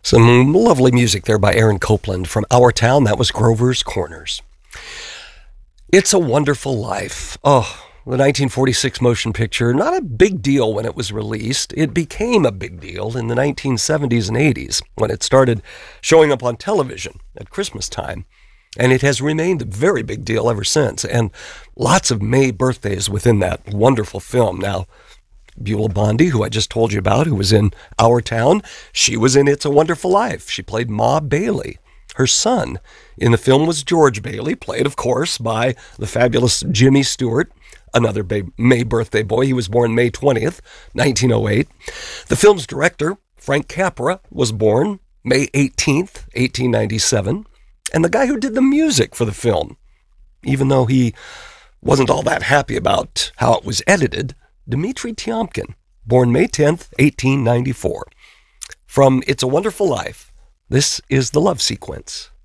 Some lovely music there by Aaron Copland from Our Town. That was Grover's Corners. It's a Wonderful Life. Oh, the 1946 motion picture, not a big deal when it was released. It became a big deal in the 1970s and 80s when it started showing up on television at Christmas time. And it has remained a very big deal ever since. And lots of May birthdays within that wonderful film. Now, Beulah Bondi, who I just told you about, who was in Our Town, she was in It's a Wonderful Life. She played Ma Bailey. Her son in the film was George Bailey, played, of course, by the fabulous Jimmy Stewart, another May birthday boy. He was born May 20th, 1908. The film's director, Frank Capra, was born May 18th, 1897. And the guy who did the music for the film, even though he wasn't all that happy about how it was edited, Dmitri Tiomkin, born May 10th, 1894. From It's a Wonderful Life, this is the love sequence.